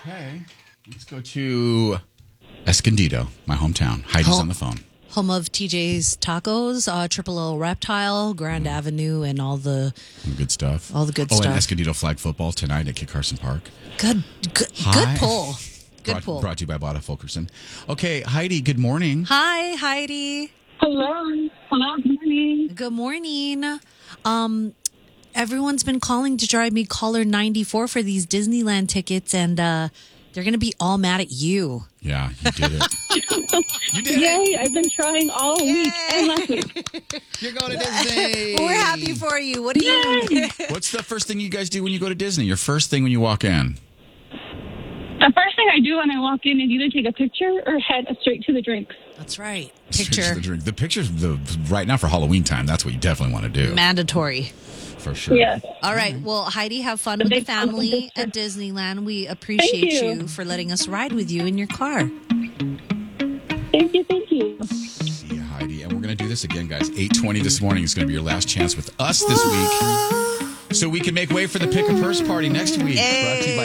Okay. Let's go to Escondido, my hometown. Heidi's on the phone. Home of TJ's Tacos, Triple O Reptile, Grand Avenue, and all the Good stuff. All the good and stuff. Escondido flag football tonight at Kit Carson Park. Good pull. Good pull. Brought to you by Botta Fulkerson. Okay, Heidi, good morning. Hi, Heidi. Hello. Good morning. Good morning. Everyone's been calling to drive me caller 94 for these Disneyland tickets, and they're going to be all mad at you. Yeah, you did it. You did it. Yay, I've been trying all week and last week. You're going to Disney. We're happy for you. What do you? What's the first thing you guys do when you go to Disney? Your first thing when you walk in? The first thing I do when I walk in is either take a picture or head straight to the drinks. That's right. Straight to Picture. the drink. The picture's right now for Halloween time. That's what you definitely want to do. Mandatory. For sure. Yes. All right. Well, Heidi, have fun with the family at Disneyland. We appreciate Thank you for letting us ride with you in your car. Thank you. Thank you. See you, Heidi. And we're going to do this again, guys. 8:20 this morning is going to be your last chance with us this week. So we can make way for the Pick a Purse party next week. Brought to you by